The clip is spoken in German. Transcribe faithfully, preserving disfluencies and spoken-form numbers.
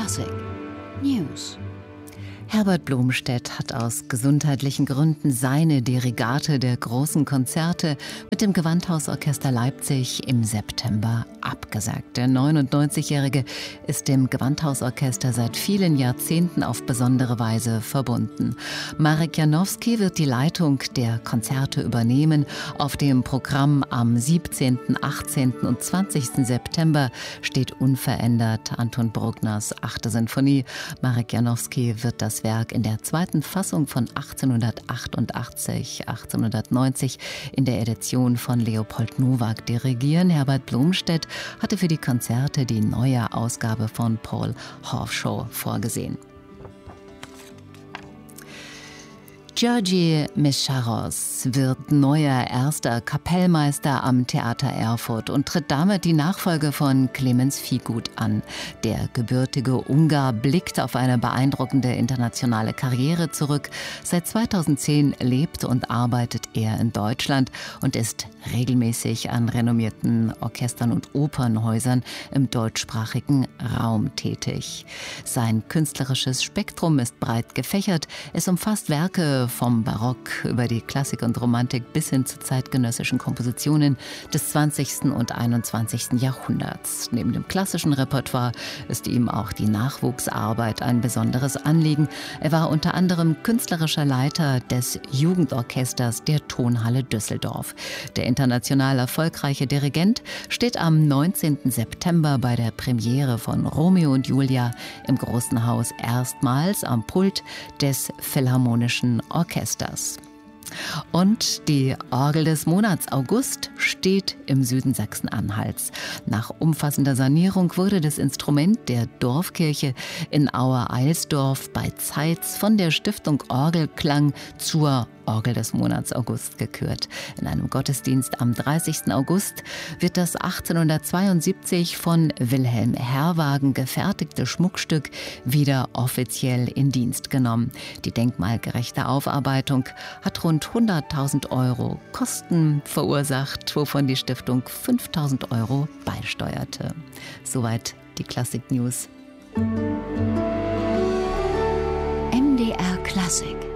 Klassik News. Herbert Blomstedt hat aus gesundheitlichen Gründen seine Dirigate der großen Konzerte mit dem Gewandhausorchester Leipzig im September abgesagt. Der neunundneunzigjährige ist dem Gewandhausorchester seit vielen Jahrzehnten auf besondere Weise verbunden. Marek Janowski wird die Leitung der Konzerte übernehmen. Auf dem Programm am siebzehnten, achtzehnten und zwanzigsten September steht unverändert Anton Bruckners achte Sinfonie. Marek Janowski wird das Werk in der zweiten Fassung von achtzehnhundertachtundachtzig, achtzehnhundertneunzig in der Edition von Leopold Nowak dirigieren. Herbert Blomstedt hatte für die Konzerte die neue Ausgabe von Paul Hawkshaw vorgesehen. György Mescharos wird neuer erster Kapellmeister am Theater Erfurt und tritt damit die Nachfolge von Clemens Fiegut an. Der gebürtige Ungar blickt auf eine beeindruckende internationale Karriere zurück. Seit zweitausendzehn lebt und arbeitet er in Deutschland und ist regelmäßig an renommierten Orchestern und Opernhäusern im deutschsprachigen Raum tätig. Sein künstlerisches Spektrum ist breit gefächert. Es umfasst Werke vom Barock über die Klassik und Romantik bis hin zu zeitgenössischen Kompositionen des zwanzigsten und einundzwanzigsten Jahrhunderts. Neben dem klassischen Repertoire ist ihm auch die Nachwuchsarbeit ein besonderes Anliegen. Er war unter anderem künstlerischer Leiter des Jugendorchesters der Tonhalle Düsseldorf. Der international erfolgreiche Dirigent steht am neunzehnten September bei der Premiere von Romeo und Julia im Großen Haus erstmals am Pult des Philharmonischen Orchesters. Und die Orgel des Monats August steht im Süden Sachsen-Anhalts. Nach umfassender Sanierung wurde das Instrument der Dorfkirche in Auer-Eilsdorf bei Zeitz von der Stiftung Orgelklang zur Orgel des Monats August gekürt. In einem Gottesdienst am dreißigsten August wird das achtzehnhundertzweiundsiebzig von Wilhelm Herwagen gefertigte Schmuckstück wieder offiziell in Dienst genommen. Die denkmalgerechte Aufarbeitung hat rund hunderttausend Euro Kosten verursacht, wovon die Stiftung fünftausend Euro beisteuerte. Soweit die Klassik News. M D R Klassik